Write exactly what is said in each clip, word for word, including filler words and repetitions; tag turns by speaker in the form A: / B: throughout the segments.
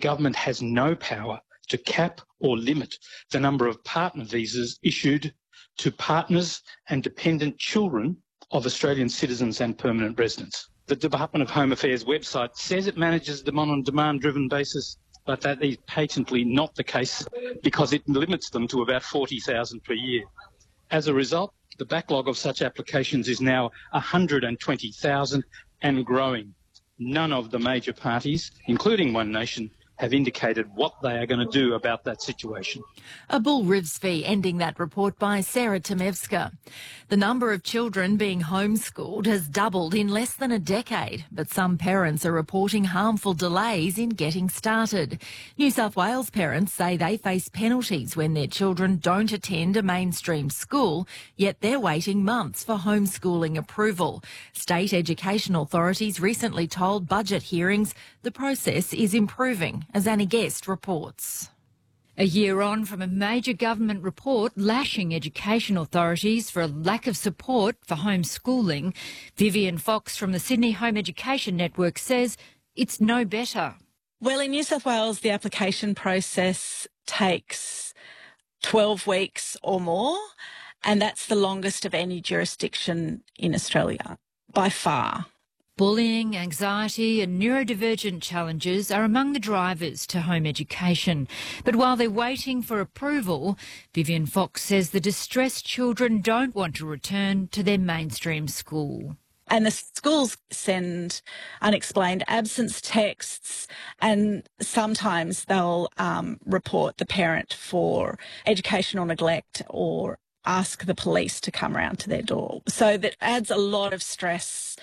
A: government has no power to cap or limit the number of partner visas issued to partners and dependent children of Australian citizens and permanent residents. The Department of Home Affairs website says it manages them on a demand-driven basis, but that is patently not the case because it limits them to about forty thousand per year. As a result, the backlog of such applications is now one hundred twenty thousand and growing. None of the major parties, including One Nation, have indicated what they are going to do about that situation.
B: A Bull Rivs fee ending that report by Sarah Tomevska. The number of children being homeschooled has doubled in less than a decade, but some parents are reporting harmful delays in getting started. New South Wales parents say they face penalties when their children don't attend a mainstream school, yet they're waiting months for homeschooling approval. State education authorities recently told budget hearings the process is improving, as Annie Guest reports.
C: A year on from a major government report lashing education authorities for a lack of support for homeschooling, Vivian Fox from the Sydney Home Education Network says it's no better.
D: Well, in New South Wales, the application process takes twelve weeks or more, and that's the longest of any jurisdiction in Australia, by far.
C: Bullying, anxiety and neurodivergent challenges are among the drivers to home education. But while they're waiting for approval, Vivian Fox says the distressed children don't want to return to their mainstream school.
D: And the schools send unexplained absence texts, and sometimes they'll um, report the parent for educational neglect or ask the police to come around to their door. So that adds a lot of stress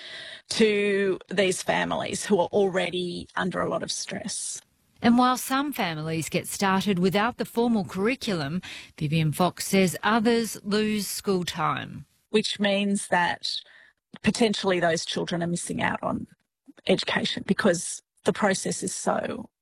D: to these families who are already under a lot of stress.
C: And while some families get started without the formal curriculum, Vivian Fox says others lose school time.
D: Which means that potentially those children are missing out on education because the process is so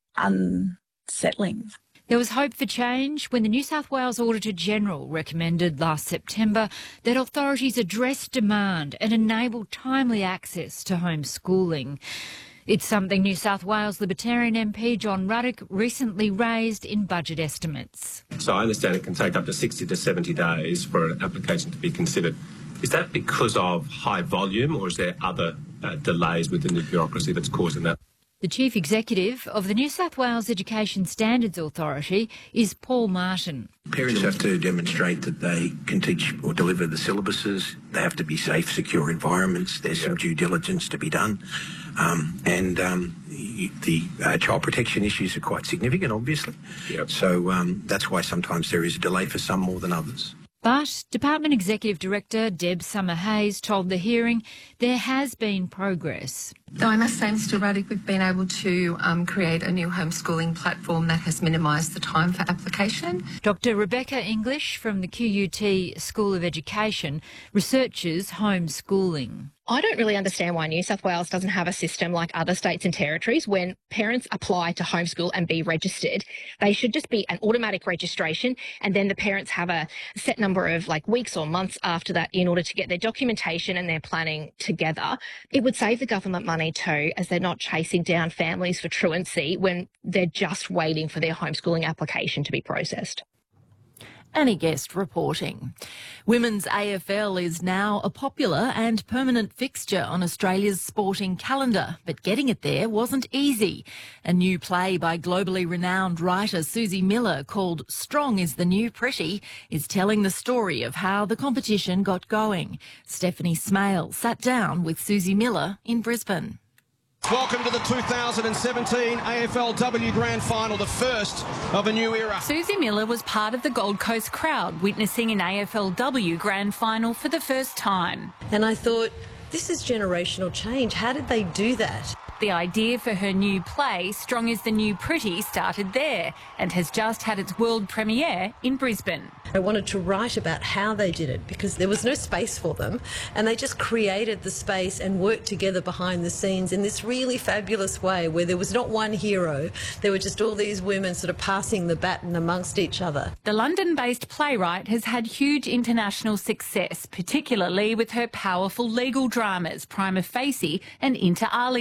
D: unsettling.
C: There was hope for change when the New South Wales Auditor-General recommended last September that authorities address demand and enable timely access to homeschooling. It's something New South Wales Libertarian M P John Ruddock recently raised in budget estimates.
E: So I understand it can take up to sixty to seventy days for an application to be considered. Is that because of high volume, or is there other uh, delays within the bureaucracy that's causing that?
C: The Chief Executive of the New South Wales Education Standards Authority is Paul Martin.
F: Parents have to demonstrate that they can teach or deliver the syllabuses. They have to be safe, secure environments. There's some due diligence to be done. Um, and um, the uh, child protection issues are quite significant, obviously. Yep. So um, that's why sometimes there is a delay for some more than others.
C: But Department Executive Director Deb Summer-Hayes told the hearing there has been progress.
G: Though I must say, Mr Ruddock, we've been able to um, create a new homeschooling platform that has minimised the time for application.
C: Doctor Rebecca English from the Q U T School of Education researches homeschooling.
H: I don't really understand why New South Wales doesn't have a system like other states and territories. When parents apply to homeschool and be registered, they should just be an automatic registration, and then the parents have a set number of like weeks or months after that in order to get their documentation and their planning together. It would save the government money too, as they're not chasing down families for truancy when they're just waiting for their homeschooling application to be processed.
B: Annie Guest reporting. Women's A F L is now a popular and permanent fixture on Australia's sporting calendar, but getting it there wasn't easy. A new play by globally renowned writer Susie Miller called Strong is the New Pretty is telling the story of how the competition got going. Stephanie Smale sat down with Susie Miller in Brisbane.
I: Welcome to the two thousand seventeen A F L W Grand Final, the first of a new era.
J: Susie Miller was part of the Gold Coast crowd witnessing an A F L W Grand Final for the first time.
K: And I thought, this is generational change. How did they do that?
J: The idea for her new play, Strong is the New Pretty, started there and has just had its world premiere in Brisbane.
K: I wanted to write about how they did it because there was no space for them, and they just created the space and worked together behind the scenes in this really fabulous way where there was not one hero, there were just all these women sort of passing the baton amongst each other.
J: The London-based playwright has had huge international success, particularly with her powerful legal dramas Prima Facie and Inter Alia.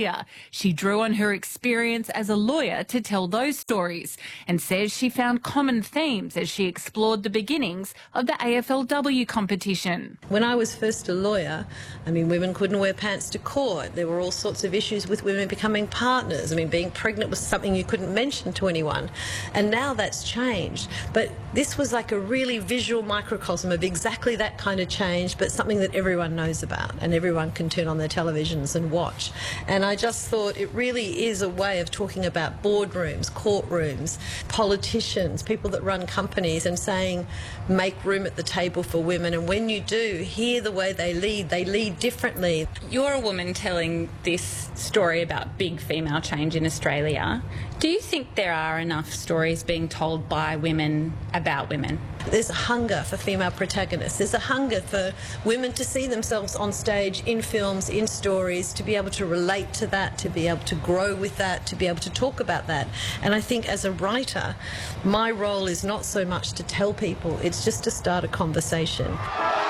J: She drew on her experience as a lawyer to tell those stories and says she found common themes as she explored the beginnings of the A F L W competition.
K: When I was first a lawyer, I mean, women couldn't wear pants to court. There were all sorts of issues with women becoming partners. I mean, being pregnant was something you couldn't mention to anyone. And now that's changed. But this was like a really visual microcosm of exactly that kind of change, but something that everyone knows about and everyone can turn on their televisions and watch. And I just thought it really is a way of talking about boardrooms, courtrooms, politicians, people that run companies, and saying, make room at the table for women. And when you do, hear the way they lead. They lead differently.
L: You're a woman telling this story about big female change in Australia. Do you think there are enough stories being told by women about women?
K: There's a hunger for female protagonists. There's a hunger for women to see themselves on stage, in films, in stories, to be able to relate to that, to be able to grow with that, to be able to talk about that. And I think as a writer, my role is not so much to tell people, it's just to start a conversation.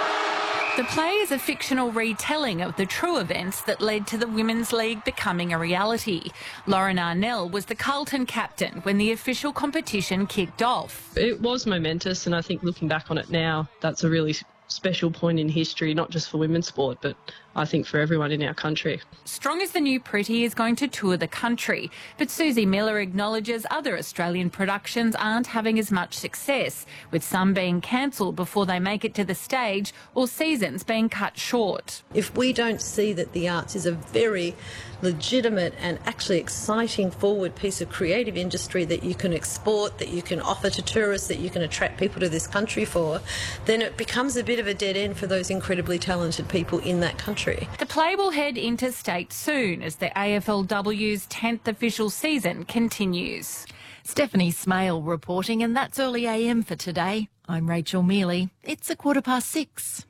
J: The play is a fictional retelling of the true events that led to the Women's League becoming a reality. Lauren Arnell was the Carlton captain when the official competition kicked off.
M: It was momentous, and I think looking back on it now, that's a really special point in history, not just for women's sport, but I think for everyone in our country.
J: Strong is the New Pretty is going to tour the country, but Susie Miller acknowledges other Australian productions aren't having as much success, with some being cancelled before they make it to the stage or seasons being cut short.
K: If we don't see that the arts is a very legitimate and actually exciting forward piece of creative industry that you can export, that you can offer to tourists, that you can attract people to this country for, then it becomes a bit of a dead end for those incredibly talented people in that country.
J: The play will head interstate soon as the A F L W's tenth official season continues.
B: Stephanie Smale reporting, and that's Early A M for today. I'm Rachel Mealy. It's a quarter past six.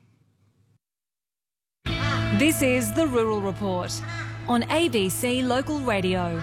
J: This is the Rural Report on A B C Local Radio.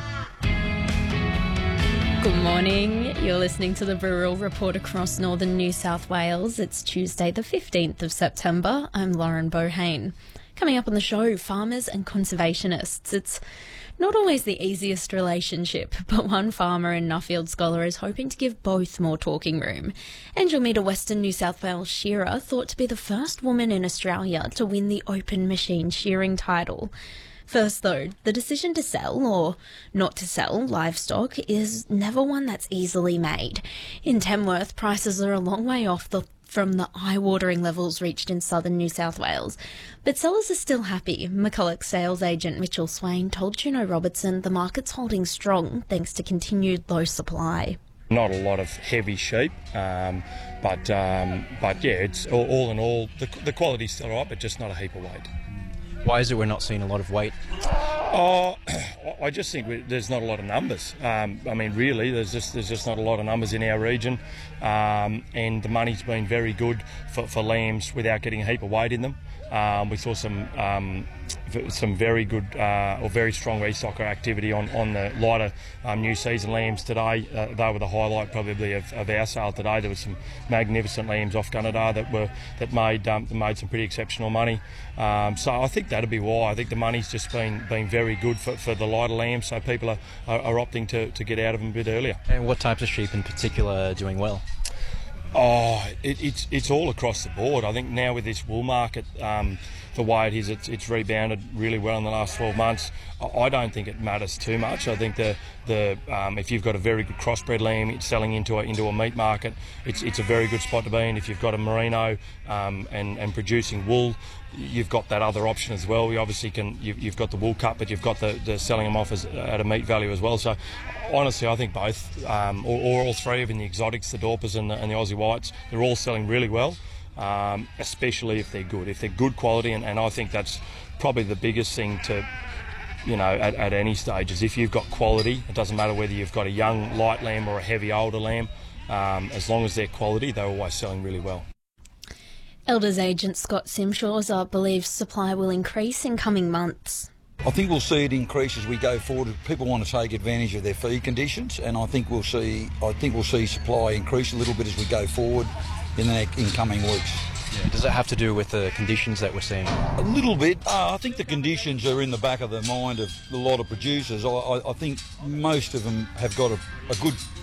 N: Good morning. You're listening to the Rural Report across northern New South Wales. It's Tuesday the fifteenth of September. I'm Lauren Bohane. Coming up on the show, farmers and conservationists. It's not always the easiest relationship, but one farmer in Nuffield Scholar is hoping to give both more talking room. Angel Meter Western New South Wales shearer, thought to be the first woman in Australia to win the open machine shearing title. First though, the decision to sell or not to sell livestock is never one that's easily made. In Tamworth, prices are a long way off the from the eye-watering levels reached in southern New South Wales. But sellers are still happy. McCulloch sales agent Mitchell Swain told Juno Robertson the market's holding strong thanks to continued low supply.
O: Not a lot of heavy sheep, um, but um, but yeah, it's all, all in all, the, the quality's still right, but just not a heap of weight.
P: Why is it we're not seeing a lot of weight?
O: Oh, I just think we, there's not a lot of numbers. Um, I mean, really, there's just there's just not a lot of numbers in our region, um, and the money's been very good for, for lambs without getting a heap of weight in them. Um, we saw some um, some very good uh, or very strong restocker activity on, on the lighter um, new season lambs today. Uh, they were the highlight probably of, of our sale today. There were some magnificent lambs off Gunnedah that were that made um, made some pretty exceptional money. Um, so I think that'd be why. I think the money's just been been very good for, for the lighter lambs. So people are, are, are opting to, to get out of them a bit earlier.
P: And what types of sheep in particular are doing well?
O: Oh, it, it's it's all across the board. I think now with this wool market, um, the way it is, it's, it's rebounded really well in the last twelve months. I don't think it matters too much. I think the the um, if you've got a very good crossbred lamb, it's selling into a into a meat market, it's it's a very good spot to be in. If you've got a merino um, and and producing wool, you've got that other option as well. You obviously can you've, you've got the wool cut, but you've got the, the selling them off as, at a meat value as well. So honestly, I think both, um, or, or all three, even the exotics, the Dorpers and the, and the Aussie Whites, they're all selling really well. Um, especially if they're good, if they're good quality, and, and I think that's probably the biggest thing to, you know, at, at any stage, is if you've got quality, it doesn't matter whether you've got a young light lamb or a heavy older lamb, um, as long as they're quality, they're always selling really well.
N: Elders agent Scott Simshaw's believes supply will increase in coming months.
Q: I think we'll see it increase as we go forward. People want to take advantage of their feed conditions, and I think we'll see. I think we'll see supply increase a little bit as we go forward in the in coming weeks.
P: Yeah. Does it have to do with the conditions that we're seeing?
Q: A little bit. Uh, I think the conditions are in the back of the mind of a lot of producers. I, I, I think most of them have got a, a good